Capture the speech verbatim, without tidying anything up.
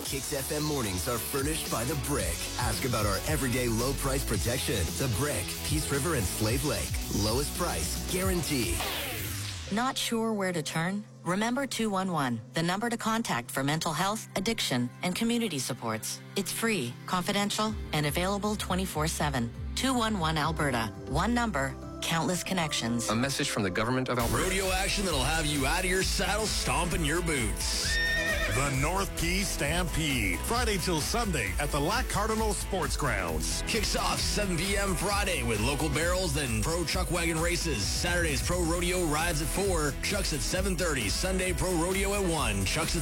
Kicks F M mornings are furnished by The Brick. Ask about our everyday low price protection. The Brick, Peace River and Slave Lake. Lowest price, guaranteed. Not sure where to turn? Remember two one one, the number to contact for mental health, addiction, and community supports. It's free, confidential, and available twenty-four seven. two one one Alberta. One number, countless connections. A message from the government of Alberta. Rodeo action that'll have you out of your saddle stomping your boots. The North Key Stampede, Friday till Sunday at the Lac Cardinal Sports Grounds. Kicks off seven p.m. Friday with local barrels, then pro chuck wagon races. Saturday's pro rodeo rides at four, chucks at seven thirty. Sunday pro rodeo at one, chucks at